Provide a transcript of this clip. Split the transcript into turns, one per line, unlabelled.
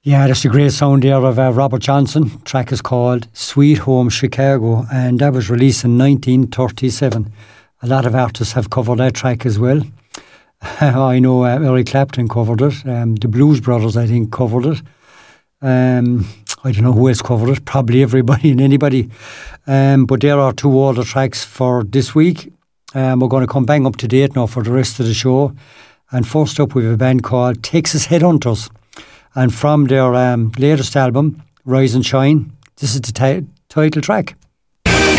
Yeah, that's a great sound there of Robert Johnson. Track is called Sweet Home Chicago, and that was released in 1937. A lot of artists have covered that track as well. I know Eric Clapton covered it. The Blues Brothers, I think, covered it. I don't know who else covered it. Probably everybody and anybody. But there are two older tracks for this week. We're going to come bang up to date now for the rest of the show. And first up, we have a band called Texas Headhunters. And from their latest album, Rise and Shine, this is the title track.